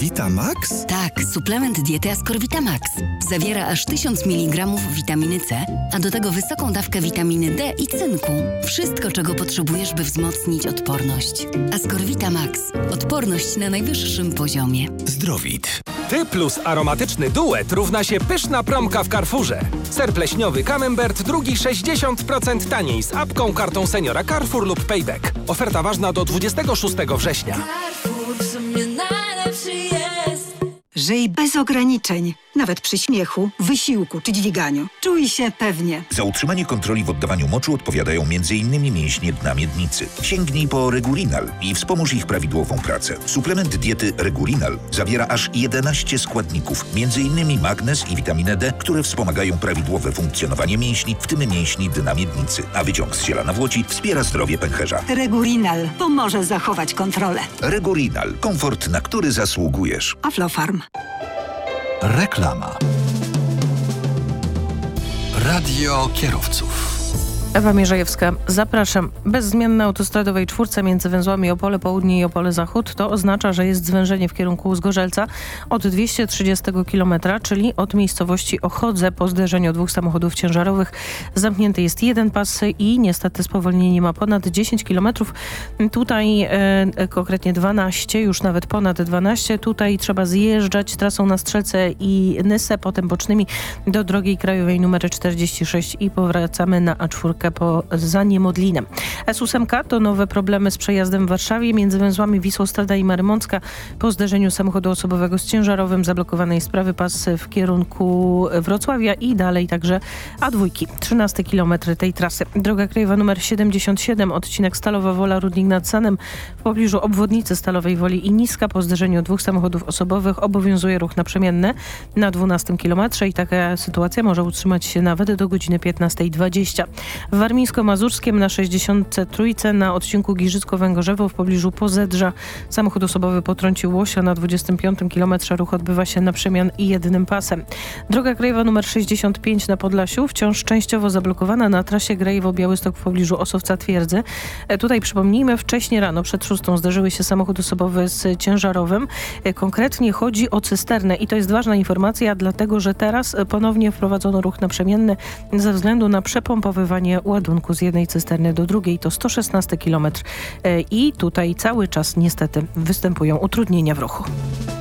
Ascorvita Max? Tak, suplement diety Ascorvita Max. Zawiera aż 1000 mg witaminy C, a do tego wysoką dawkę witaminy D i cynku. Wszystko, czego potrzebujesz, by wzmocnić odporność. Ascorvita Max. Odporność na najwyższym poziomie. Zdrowit. Ty plus aromatyczny duet równa się pyszna promka w Carrefourze. Ser pleśniowy Camembert, drugi 60% taniej z apką, kartą seniora Carrefour lub Payback. Oferta ważna do 26 września. Carrefour w sumie najlepszy jest. Żyj bez ograniczeń, nawet przy śmiechu, wysiłku czy dźwiganiu. Czuj się pewnie. Za utrzymanie kontroli w oddawaniu moczu odpowiadają m.in. mięśnie dna miednicy. Sięgnij po Regurinal i wspomóż ich prawidłową pracę. Suplement diety Regurinal zawiera aż 11 składników, m.in. magnez i witaminę D, które wspomagają prawidłowe funkcjonowanie mięśni, w tym mięśni dna miednicy. A wyciąg z ziela nawłoci wspiera zdrowie pęcherza. Regurinal pomoże zachować kontrolę. Regurinal. Komfort, na który zasługujesz. Aflofarm. Reklama. Radio kierowców. Ewa Mierzejewska, zapraszam. Bez zmian na autostradowej czwórce między węzłami Opole Południe i Opole Zachód to oznacza, że jest zwężenie w kierunku Zgorzelca od 230 km, czyli od miejscowości Ochodze. Po zderzeniu dwóch samochodów ciężarowych zamknięty jest jeden pas i niestety spowolnienie ma ponad 10 km. Tutaj konkretnie 12, już nawet ponad 12. Tutaj trzeba zjeżdżać trasą na Strzelce i Nysę, potem bocznymi do drogi krajowej nr 46 i powracamy na A4 za Niemodlinem. S8 to nowe problemy z przejazdem w Warszawie między węzłami Wisłostrada i Marymącka. Po zderzeniu samochodu osobowego z ciężarowym zablokowany jest prawy pas w kierunku Wrocławia i dalej także A2. 13 km tej trasy. Droga krajowa nr 77, odcinek Stalowa Wola Rudnik nad Sanem w pobliżu obwodnicy Stalowej Woli i Niska. Po zderzeniu dwóch samochodów osobowych obowiązuje ruch naprzemienny na 12 km i taka sytuacja może utrzymać się nawet do godziny 15:20. W Warmińsko-Mazurskiem na 63 na odcinku Giżycko-Węgorzewo w pobliżu Pozedrza samochód osobowy potrącił łosia. Na 25 km ruch odbywa się na przemian i jednym pasem. Droga krajowa nr 65 na Podlasiu wciąż częściowo zablokowana na trasie Grajewo-Białystok w pobliżu Osowca Twierdzy. Tutaj przypomnijmy, wcześniej rano przed 6 zderzyły się samochód osobowy z ciężarowym. Konkretnie chodzi o cysternę i to jest ważna informacja, dlatego że teraz ponownie wprowadzono ruch naprzemienny ze względu na przepompowywanie ładunku z jednej cysterny do drugiej. To 116 km i tutaj cały czas niestety występują utrudnienia w ruchu.